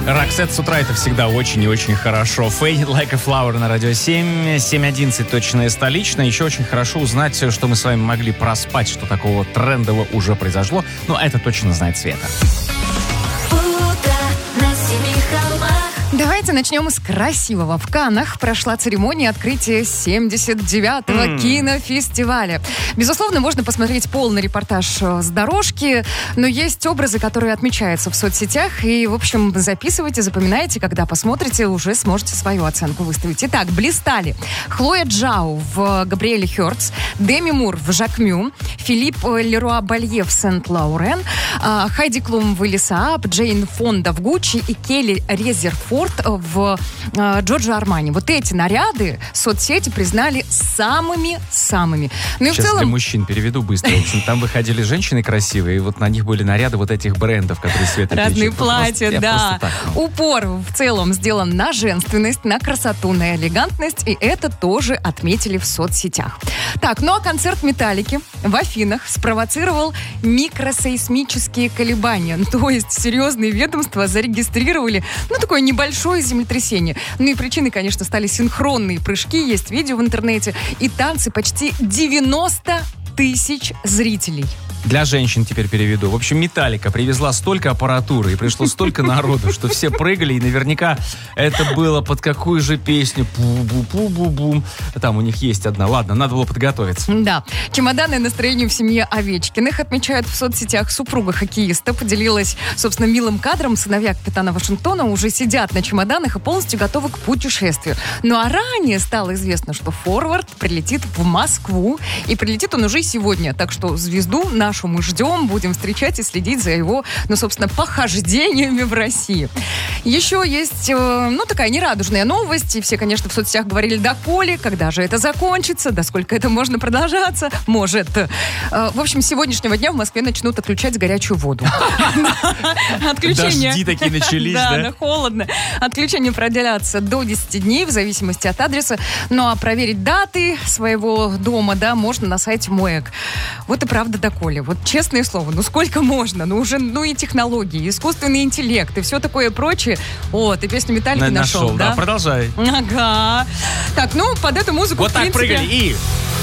Роксет с утра — это всегда очень и очень хорошо. Faded Like a Flower на радио 7. 7:11 точное столичное. Еще очень хорошо узнать, что мы с вами могли проспать, что такого трендового уже произошло. Но это точно знает Света. Давайте начнем с красивого. В Каннах прошла церемония открытия 79-го кинофестиваля. Безусловно, можно посмотреть полный репортаж с дорожки, но есть образы, которые отмечаются в соцсетях. И, в общем, записывайте, запоминайте, когда посмотрите, уже сможете свою оценку выставить. Итак, блистали Хлоя Джао в Габриэле Хёрдс, Деми Мур в Жакмю, Филипп Леруа Балье в Сент-Лаурен, Хайди Клум в Элисаап, Джейн Фонда в Гуччи и Келли Резерфорд в Джорджо Армани. Вот эти наряды соцсети признали самыми-самыми. Ну и сейчас в целом... для мужчин переведу быстро. В общем, там выходили женщины красивые, и вот на них были наряды вот этих брендов, которые Света пишет. Разные платья, да. Упор в целом сделан на женственность, на красоту, на элегантность, и это тоже отметили в соцсетях. Так, ну а концерт «Металлики» в Афинах спровоцировал микросейсмические колебания. То есть серьезные ведомства зарегистрировали, такое небольшое землетрясение. Ну и причиной, конечно, стали синхронные прыжки, есть видео в интернете, и танцы почти 90 тысяч зрителей. Для женщин теперь переведу. В общем, «Металлика» привезла столько аппаратуры и пришло столько народу, что все прыгали, и наверняка это было под какую же песню? Пу-бу-пу-бу-бум. Там у них есть одна. Ладно, надо было подготовиться. Да. Чемоданное настроение в семье Овечкиных отмечают в соцсетях. Супруга хоккеиста поделилась, собственно, милым кадром. Сыновья капитана Вашингтона уже сидят на чемоданах и полностью готовы к путешествию. Ну а ранее стало известно, что форвард прилетит в Москву. И прилетит он уже сегодня. Так что звезду нашу мы ждем, будем встречать и следить за его, собственно, похождениями в России. Еще есть, такая нерадужная новость. И все, конечно, в соцсетях говорили: доколе, когда же это закончится, да сколько это можно продолжаться, может. В общем, с сегодняшнего дня в Москве начнут отключать горячую воду. Дожди такие начались, да? Да, холодно. Отключения продлятся до 10 дней, в зависимости от адреса. Ну, а проверить даты своего дома, да, можно на сайте МОЭК. Вот и правда доколе. Вот честное слово, сколько можно? Уже, и технологии, искусственный интеллект и все такое прочее. О, ты песню «Металлики» нашел, да? Да, продолжай. Ага. Так, под эту музыку, вот в принципе... так прыгали и...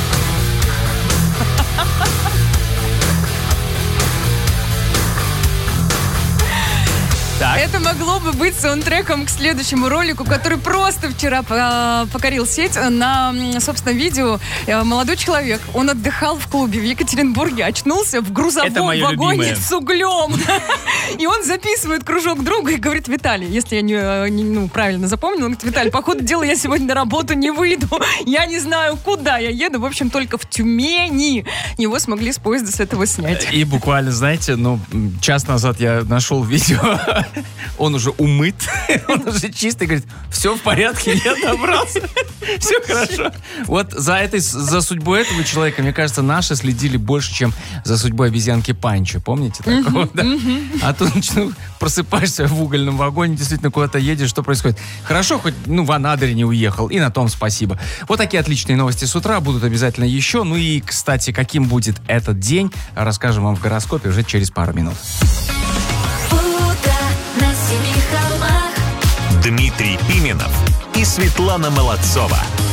Так. Это могло бы быть саундтреком к следующему ролику, который просто вчера покорил сеть. На, собственно, видео молодой человек, он отдыхал в клубе в Екатеринбурге, очнулся в грузовом вагоне с углем. И он записывает кружок друга и говорит: Виталий, если я не правильно запомнил, он говорит: Виталий, по ходу дела я сегодня на работу не выйду. Я не знаю, куда я еду. В общем, только в Тюмени его смогли с поезда с этого снять. И буквально, знаете, час назад я нашел видео. Он уже умыт, он уже чистый, говорит: все в порядке, я добрался, все хорошо. Вот за судьбой этого человека, мне кажется, наши следили больше, чем за судьбой обезьянки Панчо. Помните такого? Да? А тут просыпаешься в угольном вагоне, действительно куда-то едешь, что происходит? Хорошо, хоть в Анадырь не уехал, и на том спасибо. Вот такие отличные новости с утра, будут обязательно еще. Ну и, кстати, каким будет этот день, расскажем вам в гороскопе уже через пару минут. Дмитрий Пименов и Светлана Молодцова.